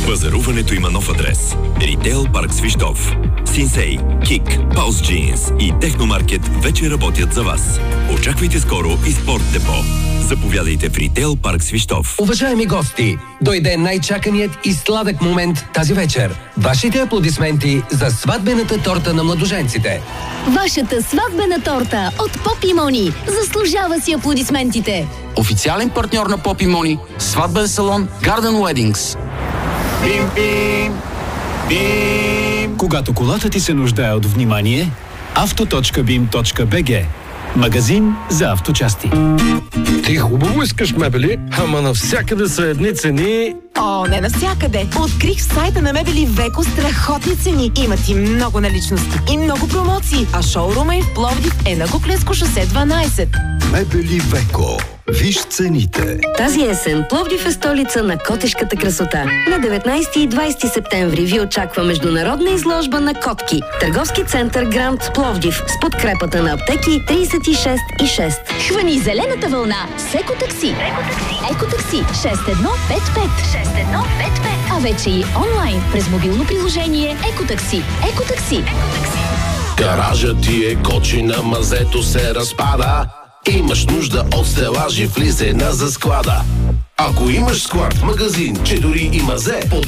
Пазаруването има нов адрес. Ритейл парк Свищов. Синсей, Кик, Паус Джинс и Техномаркет вече работят за вас. Очаквайте скоро и Спорт Депо. Заповядайте в Ритейл парк Свищов. Уважаеми гости, дойде най-чаканият и сладък момент тази вечер. Вашите аплодисменти за сватбената торта на младоженците. Вашата сватбена торта от Pop и Money заслужава си аплодисментите. Официален партньор на Pop и Money, сватбен салон Garden Weddings. Бим-бим! Бим! Когато колата ти се нуждае от внимание, auto.bim.bg. Магазин за авточасти. Ти хубаво искаш мебели, ама навсякъде са едни цени. О, не навсякъде. Открих в сайта на Мебели Веко страхотни цени. Имат и много наличности и много промоции. А шоурума им в Пловдив е на Куклensко шосе 12. Мебели Веко. Виж цените. Тази есен Пловдив е столица на котешката красота. На 19 и 20 септември ви очаква международна изложба на котки. Търговски център Гранд Пловдив с подкрепата на аптеки 36 и 6. Хвани зелената вълна с Екотакси. Екотакси 6155. 6155. А вече и онлайн през мобилно приложение Екотакси. Екотакси. Гаражът ти е кочина, мазето се разпада. Имаш нужда от стелажи, влизай на за склада. Ако имаш склад, магазин, че дори и мазе,